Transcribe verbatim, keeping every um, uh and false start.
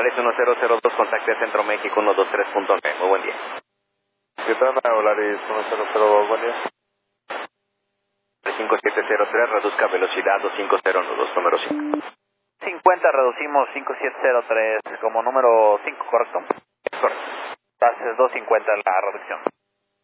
Volaris uno cero cero dos, contacte Centro México uno dos tres punto nueve. Muy buen día. ¿Qué tal, Volaris uno cero cero dos? Buen día. cinco siete cero tres, reduzca velocidad dos cinco cero dos, número cinco. cincuenta, reducimos cinco siete cero tres como número cinco, ¿correcto? Correcto. Entonces doscientos cincuenta la reducción.